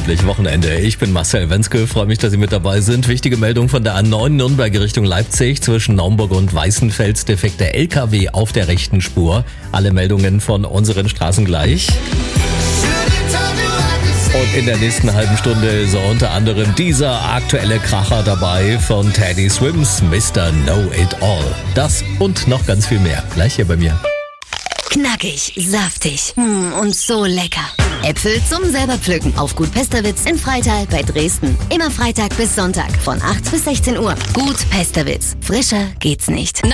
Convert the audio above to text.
endlich Wochenende. Ich bin Marcel Wenzke, freue mich, dass Sie mit dabei sind. Wichtige Meldung von der A9 Nürnberg Richtung Leipzig zwischen Naumburg und Weißenfels. Defekter LKW auf der rechten Spur. Alle Meldungen von unseren Straßen gleich. Und in der nächsten halben Stunde ist unter anderem dieser aktuelle Kracher dabei von Teddy Swims, Mr. Know It All. Das und noch ganz viel mehr. Gleich hier bei mir. Knackig, saftig und so lecker. Äpfel zum selber pflücken auf Gut Pesterwitz in Freital bei Dresden. Immer Freitag bis Sonntag von 8 bis 16 Uhr. Gut Pesterwitz. Frischer geht's nicht.